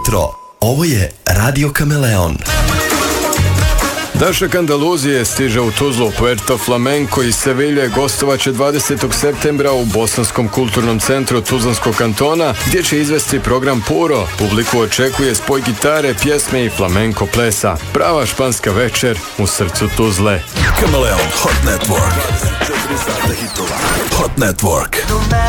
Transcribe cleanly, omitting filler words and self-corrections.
jutro. Ovo je Radio Kameleon. Dašak Andaluzije stiže u Tuzlu. Puerto Flamenco iz Sevilje gostovaće 20. septembra u Bosanskom kulturnom centru Tuzlanskog kantona, gdje će izvesti program Puro. Publiku očekuje spoj gitare, pjesme i flamenko plesa. Prava španska večer u srcu Tuzle. Kameleon Hot Network. Hot Network.